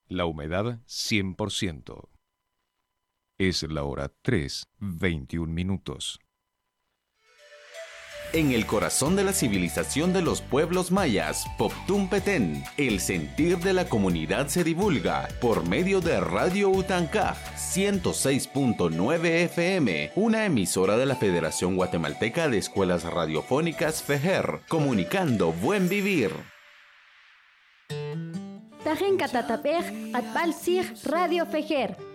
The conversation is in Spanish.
La humedad 100%. Es la hora 3:21. En el corazón de la civilización de los pueblos mayas, Poptún Petén, el sentir de la comunidad se divulga por medio de Radio Utancaj 106.9 FM, una emisora de la Federación Guatemalteca de Escuelas Radiofónicas FEJER, comunicando buen vivir. Tajen Catatapej, Atpal Sig Radio FEJER.